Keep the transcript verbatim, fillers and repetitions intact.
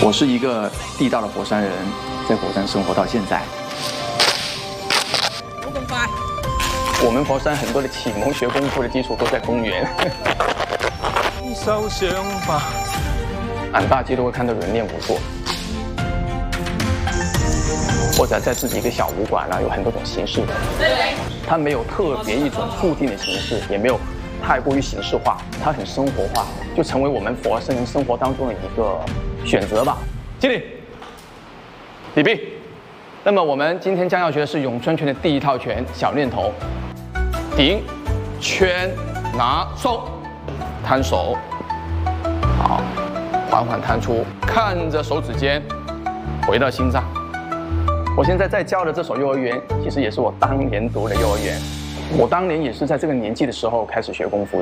我是一个地道的佛山人，在佛山生活到现在。 不公开。 我们佛山很多的启蒙学功夫的基础都在公园。 受伤吧。 俺大街都会看到有人练武术，或者在自己一个小武馆啊，有很多种形式的。它没有特别一种固定的形式，也没有太过于形式化，它很生活化，就成为我们佛山人生活当中的一个选择吧。经理，李斌，那么我们今天将要学的是咏春拳的第一套拳小念头：顶、圈、拿、收，摊手，好，缓缓摊出，看着手指尖，回到心脏。我现在在教的这所幼儿园，其实也是我当年读的幼儿园。我当年也是在这个年纪的时候开始学功夫的。